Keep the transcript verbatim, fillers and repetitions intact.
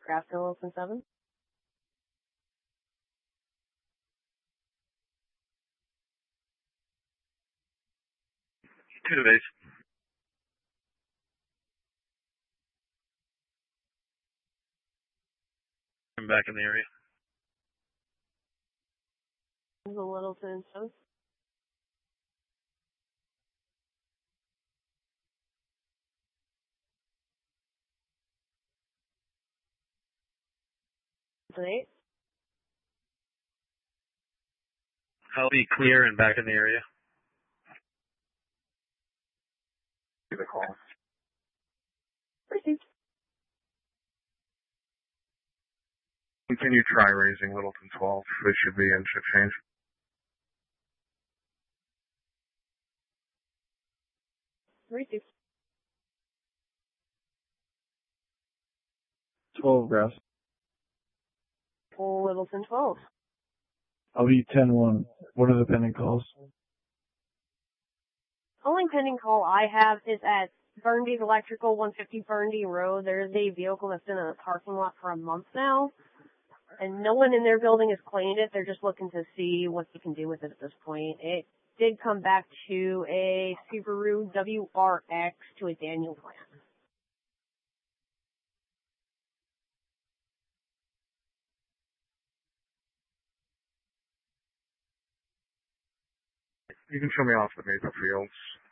Nebraska, Wilson seven. Two to base. I'm back in the area. The Littleton South. Eight. I'll be clear and back in the area. Give a call. Received. Continue try raising Littleton twelve. They should be in shift change. Received. twelve grass. Full Littleton twelve. I'll be ten one. What are the pending calls? Only pending call I have is at Burndy's Electrical, one fifty Burndy Road. There's a vehicle that's been in a parking lot for a month now, and no one in their building has claimed it. They're just looking to see what they can do with it at this point. It did come back to a Subaru W R X to a Daniel plant. You can show me off the Maple Fields.